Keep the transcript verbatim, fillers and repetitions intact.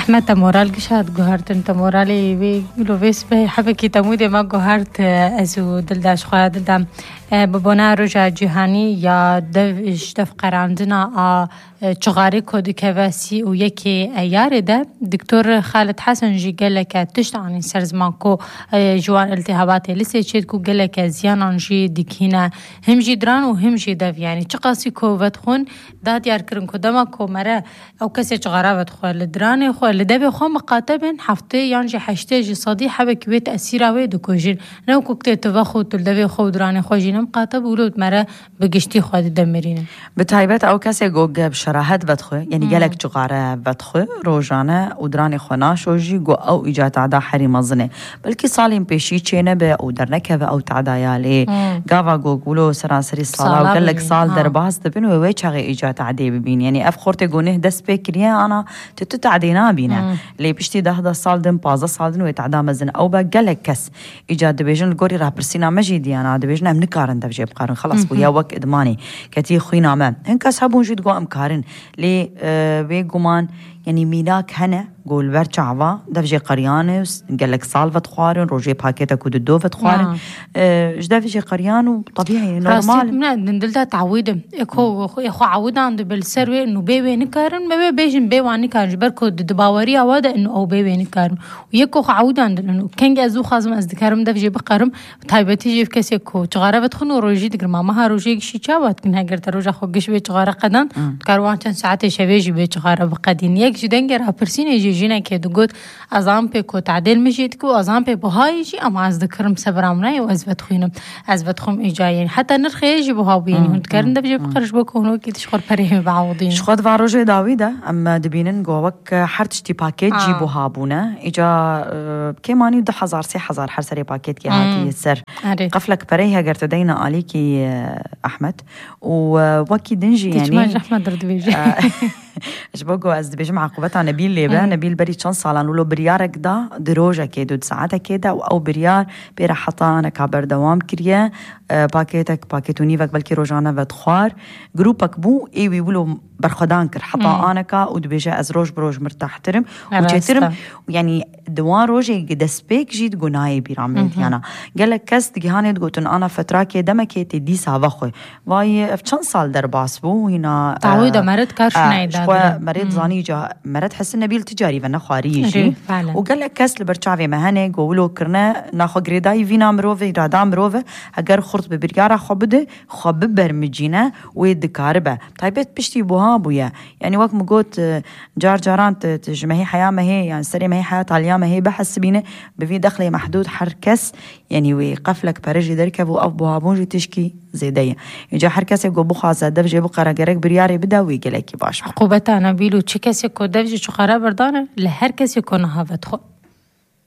احمد تمورال قشاد جوهرت انت مورالي بيقولوا بس به حبكي تمودي ما جوهرت ازو دلداش خواه دلدام ببنا رجع جهانی یا دفش دف قراندنا چغاری کد کواسی و یکی ایاره ده دکتور خالد حسن جی گله که تشت آنی سرزمان کو جوان التهابات لیسه چید کو گله که زیان آنجی دکینه هم جی دران و هم جی دف یعنی چقاسی کو ودخون داد یار کرن کدام کو مره او کسی چغرا ودخون لدرانه خو لدبی خو مقاطبن هفته یانجی هشته جی صدی حبک بیت اسیرا و دکوجین نو کوکت توخو تلدبی خو درانه خو جینم قاطب ولود مره بگشتی خود دمرینه بتایبت او کسی گوگ بشراحت بدخو یعنی گلک چغاره بدخو روزانه ودرانه خناش وجی گو او ایجاد عدا حریم زنه بلکی سالیم پیشی چینه به او درنکه و او تعدایالی گاوا گوگولو سراسری سالا و گلک سال در باز دبین و وی چغی ایجاد عدی ببین یعنی اف خورت گونه دست بکریه انا تتو تعدینا بینه لی پشتی ده ده سال دم پازده سال دن و تعدا مزن او با گلک کس ایجاد دبیجن گوری رابرسینا مجیدی انا دبیجن ام نکارن دبجه بقارن خلاص بو یا وک ادمانی کتی خوینا ما هنکس هبون جد گو ام کارن لی وی گمان يعني ميناك هنا قول برشعوا دفجي قريان قال لك سالفة خوارن روجي باكيتا كود الدوفة خوارن ايش دفجي قريان وطبيعي نورمال من ندلتا تعويد اكو اخو عودا عند بالسروي انه بيبي نكارن ما بيجن بي واني كارن بركو دباوري هذا انه او بيبي نكارن ويكو عودا عند انه كان جازو خازم ازدكارم دفجي بقرم تايبتي جيف كسي كو تغاره بتخنو روجي دغ ماما روجي شي چاوات كن هاجر تروجا خو گش بي تغاره قدن كاروان چن ساعت شبيجي بي تغاره بقدين جدنگر هپرسینه جیجینه که دوگود ازام په کو تعدیل میشید کو ازام په بهایشی اما از ذکرم صبرامنه و از بتخوینم از بتخم ایجاین حتی نرخ یجی بهاوین هند کردن دبج بقرش بکونو کی تشخور پره بعوضین شخد واروجه داویده اما دبینن گوک حرتشتی پاکیت جی بهابونه ایجا کمانی ده هزار سه هزار هر سری پاکیت کی هاتی سر قفلك پره اگر تدینا علی کی احمد و وکی دنجی یعنی احمد دردویج اش بقو از بيجمع عقوبتها نبيل ليبا نبيل بري چند سالان ولو بريارك دا دروجه كده دو ساعته كده او بريار بيرا حطا انا كابر دوام كريه باكيتك باكيتوني وك بلكي روجانا ودخوار جروبك بو اي بيقولوا برخدان كر حطا انا كا ود بيجا از روج بروج مرتاح ترم وجيترم يعني دوان روجي دسبيك جيت غناي بيرامنت انا قال لك كست جهاني تقولن انا فتره كده ما كيتي دي ساوخو واي في چند سال در باسبو هنا تعويده مرض كارش نايدا شو مريض زاني جا مرض حس النبيل تجاري فنا خارجي وقال لك كاس لبرشافي مهنه قولوا كرنا ناخو غريداي فينا مروفي رادا مروفي اگر خرط ببريارا خبده خب برمجينا ويدكاربه طيبت بشتي بوها بويا يعني وقت مقوت جار جاران تجمعي حياه ما هي يعني سري ما هي حياه طاليا ما هي بحس بينه بفي دخلي محدود حركس يعني ويقفلك برجي دركب وقف بوها بونجي تشكي زيدية يجا هر کسی گو بخواسته دفجه بقره گرک بریاری بده وی گلکی باش عقوبت انا بیلو چه کسی کو دفجه چو خراب بردانه لهر کسی کو نهافت خو